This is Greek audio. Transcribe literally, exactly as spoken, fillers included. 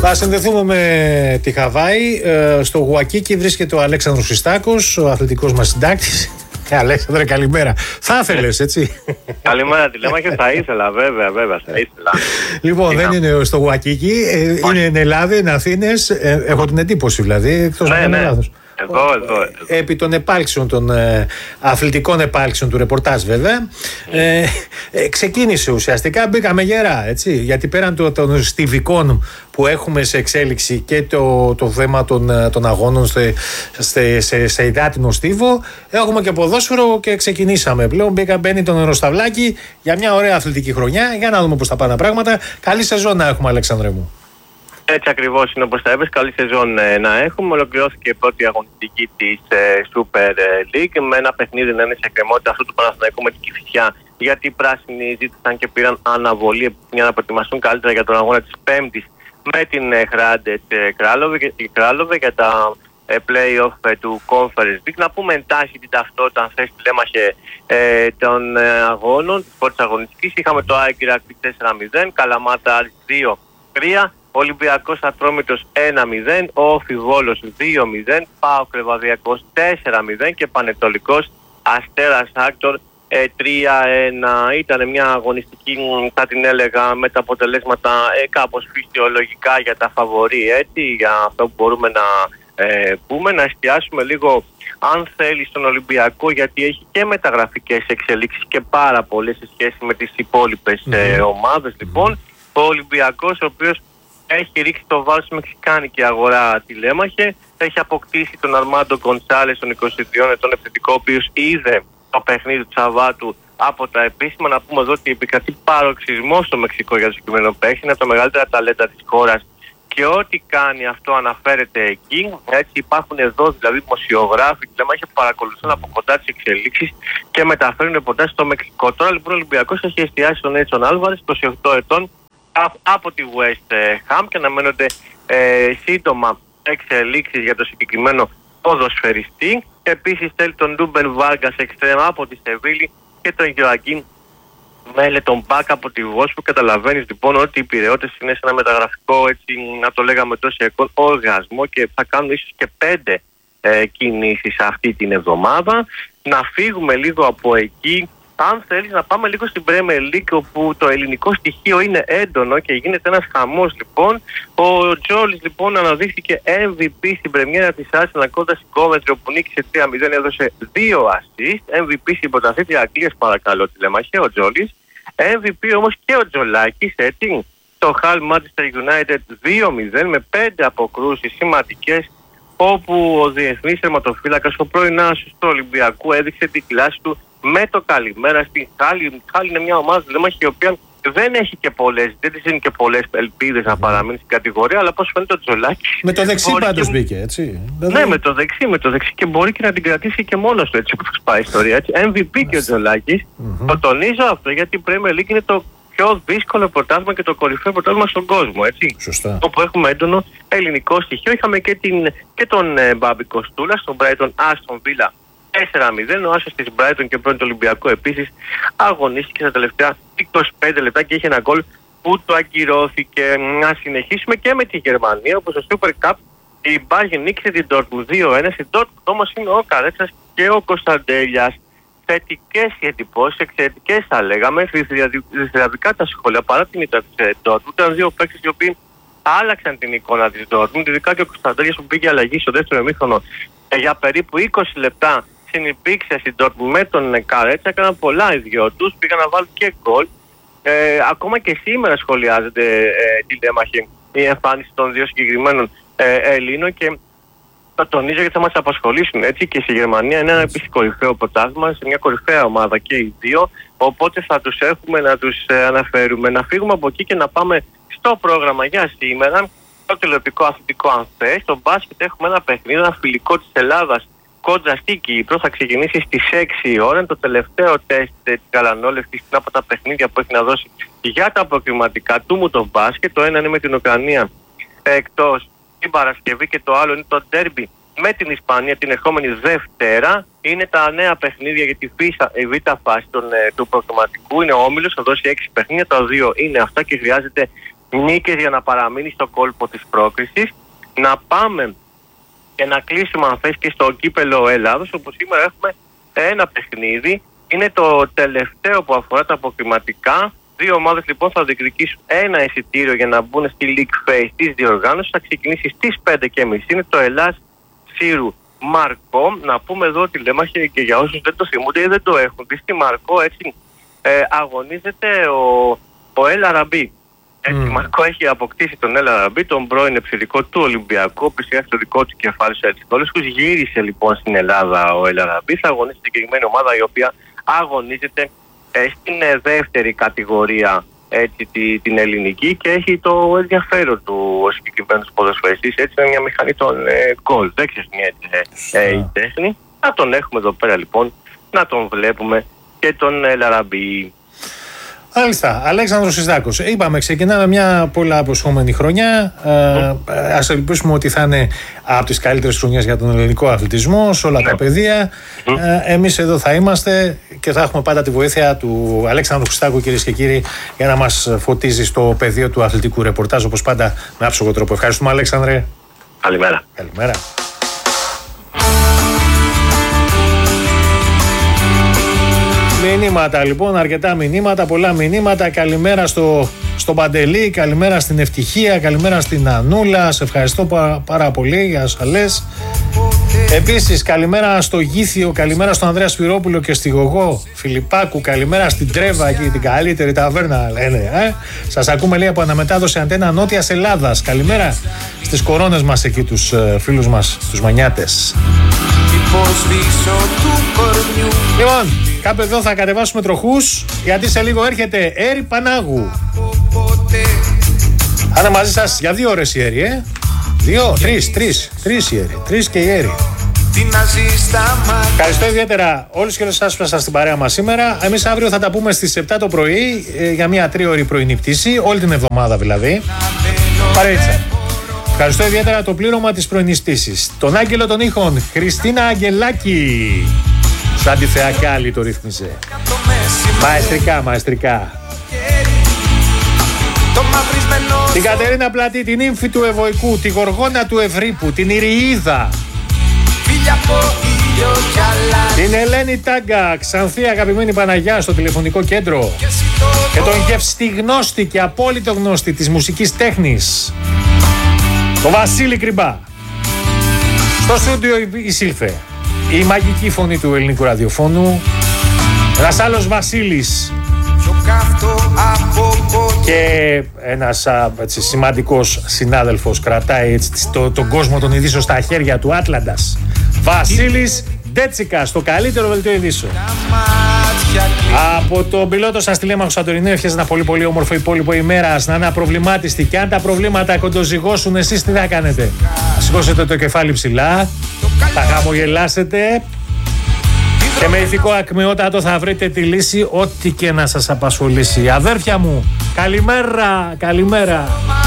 Θα συνδεθούμε με τη Χαβάη. Ε, στο Γουακίκι βρίσκεται ο Αλέξανδρος Χριστάκος, ο αθλητικός μας συντάκτης. Ε, Αλέξανδρε, καλημέρα. Θα ήθελες, έτσι? Καλημέρα, τηλέμαχε, θα ήθελα, βέβαια, βέβαια, θα ήθελα. Λοιπόν, δεν είναι στο Γουακίκι, ε, είναι εν Ελλάδα, είναι Αθήνες. Ε, έχω την εντύπωση, δηλαδή, εκτός ναι, να ναι. είναι λάθος. Εδώ, εδώ, εδώ. Επί των επάλξεων, των ε, αθλητικών επάλξεων του ρεπορτάζ, βέβαια, ε, ε, ξεκίνησε ουσιαστικά, μπήκαμε γερά, έτσι, γιατί πέραν των, των στιβικών που έχουμε σε εξέλιξη και το, το θέμα των, των αγώνων σε, σε, σε, σε υδάτινο στίβο, έχουμε και ποδόσφαιρο και ξεκινήσαμε πλέον. Μπήκα, μπαίνει το νεροσταυλάκι για μια ωραία αθλητική χρονιά. Για να δούμε πώς θα πάνε τα πράγματα. Καλή σεζόν να έχουμε, Αλέξανδρε μου. Έτσι ακριβώς είναι όπως τα είπες. Καλή σεζόν ε, να έχουμε. Ολοκληρώθηκε η πρώτη αγωνιστική της ε, Super League με ένα παιχνίδι να είναι σε εκκρεμότητα αυτού του Παναθηναϊκού με την Κηφισιά. Γιατί οι πράσινοι ζήτησαν και πήραν αναβολή για να προετοιμαστούν καλύτερα για τον αγώνα της Πέμπτης με την ε, Hrádec Králové για τα ε, play-off ε, του Conference League. Να πούμε εντάχει την ταυτότητα, αν θες, τηλέμαχε ε, των ε, αγώνων της πρώτης αγωνιστικής. Είχαμε το ΑΕΚ Ηράκλειο τέσσερα μηδέν, Καλαμάτα Άρης δύο τρία. Ολυμπιακός Ατρόμητος ένα μηδέν, ο Όφι-Βόλος δύο μηδέν, ΠΑΟΚ Λεβαδιακός τέσσερα μηδέν και Πανετολικός Αστέρας Άκτορ ε, τρία ένα. Ήταν μια αγωνιστική, θα την έλεγα, με τα αποτελέσματα ε, κάπως φυσιολογικά για τα φαβορί, έτσι, για αυτό που μπορούμε να ε, πούμε. Να εστιάσουμε λίγο, αν θέλει, στον Ολυμπιακό, γιατί έχει και μεταγραφικές εξελίξεις και πάρα πολλές σε σχέση με τις υπόλοιπες mm-hmm. ε, ομάδες. Λοιπόν, ο Ολυμπιακός, ο οποίος έχει ρίξει το βάρος στη μεξικάνικη αγορά, τηλέμαχε. Έχει αποκτήσει τον Αρμάντο Γκονσάλες, τον είκοσι δύο ετών επιθετικό, ο οποίος είδε το παιχνίδι του Σαββάτου από τα επίσημα. Να πούμε εδώ ότι επικρατεί παροξισμό στο Μεξικό για το συγκεκριμένο παίχτη. Είναι από τα μεγαλύτερα ταλέντα της χώρας και ό,τι κάνει αυτό αναφέρεται εκεί. Έτσι υπάρχουν εδώ δηλαδή δημοσιογράφοι, τηλέμαχε, που παρακολουθούν από κοντά τις εξελίξεις και μεταφέρουν ρεπορτάζ στο Μεξικό. Τώρα λοιπόν ο Ολυμπιακός έχει εστιάσει στον Έτσον Άλβαρες, είκοσι οκτώ ετών, από τη West Ham, και αναμένονται ε, σύντομα εξελίξεις για το συγκεκριμένο ποδοσφαιριστή. Επίσης θέλει τον Ντούμπεν Βάργας εξτρέμα από τη Σεβίλη και τον Γιωακίν Μέλε, τον Μπακ από τη Βόσπου. Καταλαβαίνεις λοιπόν ότι οι Πειραιώτες είναι σε ένα μεταγραφικό, έτσι να το λέγαμε τόσο εκόν, οργασμό και θα κάνουν ίσως και πέντε ε, κινήσεις αυτή την εβδομάδα. Να φύγουμε λίγο από εκεί. Αν θέλεις να πάμε λίγο στην Premier League, όπου το ελληνικό στοιχείο είναι έντονο και γίνεται ένας χαμός λοιπόν. Ο Τζόλις λοιπόν αναδείχθηκε εμ βι πι στην πρεμιέρα της Arsenal κοντά στην Coventry, όπου νίκησε τρία μηδέν, έδωσε δύο assist. εμ βι πι στην πρωταθλήτρια Αγγλίας, παρακαλώ, τηλέμαχε, ο Τζόλις. εμ βι πι όμως και ο Τζολάκης, έτσι. Το Hull Manchester United δύο μηδέν με πέντε αποκρούσεις σημαντικές, όπου ο διεθνής τερματοφύλακας, ο πρώην άσος του Ολυμπιακού, έδειξε την κλάση του με το καλημέρα στην Χάλη. Η Χάλη είναι μια ομάδα, λέμε, η οποία δεν έχει και πολλές, δεν της είναι και πολλές ελπίδες να παραμείνει στην κατηγορία, αλλά πώς φαίνεται ο Τζολάκης. Με το δεξί πάντως και... μπήκε, έτσι. Ναι, με το δεξί, με το δεξί, και μπορεί και να την κρατήσει και μόνος του, έτσι όπως πάει η ιστορία. Έτσι. εμ βι πι και ο Τζολάκης. Mm-hmm. Το τονίζω αυτό, γιατί η Premier League είναι το πιο δύσκολο πρωτάθλημα και το κορυφαίο πρωτάθλημα στον κόσμο, έτσι. Σωστά. Όπου έχουμε έντονο ελληνικό στοιχείο. Είχαμε και, την, και τον ε, Μπάμπη Κοστούλα στον Brighton Aston Villa τέσσερα μηδέν. Ο άσος της Brighton και πρώην του Ολυμπιακού επίσης αγωνίστηκε στα τελευταία είκοσι πέντε λεπτά και είχε ένα γκολ που το αγκυρώθηκε. Να συνεχίσουμε και με τη Γερμανία, όπου στο Super Cup η Bayern νίκησε την Dortmund δύο ένα. Στην Dortmund όμως είναι ο Καρέτσας και ο Κωνσταντέλιας. Θετικές οι εντυπώσεις, εξαιρετικές θα λέγαμε, δυσδιαδικά τα σχόλια παρά την ήττα της Dortmund. Ήταν δύο παίκτες οι οποίοι άλλαξαν την εικόνα της Dortmund, ειδικά και ο Κωνσταντέλιας που πήγε αλλαγή στο δεύτερο ημίχρονο για περίπου είκοσι λεπτά. Συνυπήρξε στην Dortmund με τον Καρέτσα, έκαναν πολλά οι δυο τους, πήγαν να βάλουν και γκολ. Ε, ακόμα και σήμερα σχολιάζεται ε, τηλέμαχη η εμφάνιση των δύο συγκεκριμένων ε, Ελλήνων, και το τονίζω γιατί θα μας απασχολήσουν, έτσι, και στη Γερμανία είναι ένα επίσης κορυφαίο πρωτάθλημα, σε μια κορυφαία ομάδα και οι δύο, οπότε θα τους έχουμε να τους ε, αναφέρουμε. Να φύγουμε από εκεί και να πάμε στο πρόγραμμα για σήμερα. Το τηλεοπτικό αθλητικό, αν θες. Στο μπάσκετ έχουμε ένα παιχνίδι, ένα φιλικό της Ελλάδας κόντρα στην Κύπρο. Θα ξεκινήσει στις έξι η ώρα. Είναι το τελευταίο τεστ της Γαλανόλευτης από τα παιχνίδια που έχει να δώσει για τα προκριματικά του μου το μπάσκετ. Το ένα είναι με την Ουκρανία εκτός την Παρασκευή και το άλλο είναι το ντέρμπι με την Ισπανία την ερχόμενη Δευτέρα. Είναι τα νέα παιχνίδια για τη β' φάση των, ε, του προκριματικού. Είναι ο όμιλος, θα δώσει έξι παιχνίδια. Τα δύο είναι αυτά και χρειάζεται νίκες για να παραμείνει στο κόλπο της πρόκρισης. Να πάμε και να κλείσουμε αν θες και στο κύπελο Ελλάδος, όπου σήμερα έχουμε ένα παιχνίδι. Είναι το τελευταίο που αφορά τα αποκριματικά. Δύο ομάδες λοιπόν θα διεκδικήσουν ένα εισιτήριο για να μπουν στη League Phase της διοργάνωσης. Θα ξεκινήσει στις πέντε και μισή. Είναι το Ελλάς Σύρου Μαρκό. Να πούμε εδώ ότι Λέμαχε, και για όσους δεν το θυμούνται ή δεν το έχουν δει, στη Μαρκό έτσι ε, αγωνίζεται ο, ο Ελ Αραμπί. Έτσι, mm. Μαρκό έχει αποκτήσει τον Ελ Αραμπί, τον πρώην επιθετικό του Ολυμπιακού, που έχει το δικό του κεφάλι σε έτσι. Γύρισε λοιπόν στην Ελλάδα ο Ελ Αραμπί. Θα αγωνίσει την συγκεκριμένη ομάδα, η οποία αγωνίζεται ε, στην ε, δεύτερη κατηγορία, έτσι, τη, την ελληνική, και έχει το ενδιαφέρον του ο συγκεκριμένος ποδοσφαιριστής. Έτσι, είναι μια μηχανή των γκολ. Ε, δεν ξεχνιέται ε, η τέχνη. Να τον έχουμε εδώ πέρα λοιπόν, να τον βλέπουμε και τον Ελ Αραμπί. Μάλιστα, Αλέξανδρος Σιζάκος. Είπαμε, ξεκινάμε μια πολλά αποσχόμενη χρονιά. Mm. Ε, ας ελπίσουμε ότι θα είναι από τις καλύτερες χρονιές για τον ελληνικό αθλητισμό, σε όλα mm. τα πεδία. Mm. Ε, εμείς εδώ θα είμαστε και θα έχουμε πάντα τη βοήθεια του Αλέξανδρου Χριστάκου, κυρίες και κύριοι, για να μας φωτίζει στο πεδίο του αθλητικού ρεπορτάζ, όπως πάντα με άψογο τρόπο. Ευχαριστούμε, Αλέξανδρε. Καλημέρα. Καλημέρα. Μηνύματα λοιπόν, αρκετά μηνύματα, πολλά μηνύματα. Καλημέρα στο, στο Παντελή, καλημέρα στην Ευτυχία, καλημέρα στην Ανούλα. Σε ευχαριστώ πάρα, πάρα πολύ για όσα λες. Επίσης, καλημέρα στο Γήθιο, καλημέρα στον Ανδρέα Σπυρόπουλο και στη Γογό Φιλιππάκου. Καλημέρα στην Τρέβα και την καλύτερη ταβέρνα, λένε. Ε? Σας ακούμε, λέει, από αναμετάδοση Αντένα Νότιας Ελλάδας. Καλημέρα στις κορώνες μας εκεί, τους ε, φίλους μας, τους μανιάτες. Λοιπόν, κάπου εδώ θα κατεβάσουμε τροχούς, γιατί σε λίγο έρχεται Έρη Πανάγου. Άρα μαζί σας για δύο ώρες η Έρη, ε. Δύο, τρεις, τρεις, τρεις η Έρη, τρεις και η Έρη. Ευχαριστώ ιδιαίτερα όλους και εσάς που ήσασταν στην παρέα μας σήμερα. Εμείς αύριο θα τα πούμε στις επτά το πρωί ε, για μια τρίωρη πρωινή πτήση, όλη την εβδομάδα δηλαδή. Παρέτσα. Ευχαριστώ ιδιαίτερα το πλήρωμα της πρωινής πτήσης. Τον Άγγελο των ήχων, Χριστίνα Αγγελάκη. Σαν τη Θεακάλη το ρύθμιζε. Μαεστρικά, μαεστρικά. Την Κατερίνα Πλατή, την ύμφη του Ευωικού, τη Γοργόνα του Ευρύπου, την Ιριίδα, την Ελένη Τάγκα, Ξανθή αγαπημένη Παναγιά στο τηλεφωνικό κέντρο, και τον γευστιγνώστη και απόλυτο γνώστη της μουσικής τέχνης, το Βασίλη Κρυμπά. Στο στούντιο εισήλθε η μαγική φωνή του ελληνικού ραδιοφώνου, ένας άλλος Βασίλης και ένας έτσι, σημαντικός συνάδελφος, κρατάει έτσι, το, τον κόσμο των ειδήσεων στα χέρια του, Άτλαντας, Βασίλης Ντέτσικας, στο καλύτερο δελτίο ειδήσεων. Από τον πιλότο σας τηλέμαχο Σαντορινίου, ευχές ένα πολύ πολύ όμορφο υπόλοιπο ημέρας, να είναι απροβλημάτιστη, και αν τα προβλήματα κοντοζυγώσουν, εσείς τι θα κάνετε? Σηκώσετε το κεφάλι ψηλά, θα χαμογελάσετε και με ηθικό ακμεότατο θα βρείτε τη λύση, ό,τι και να σας απασχολήσει. Αδέρφια μου, καλημέρα, καλημέρα.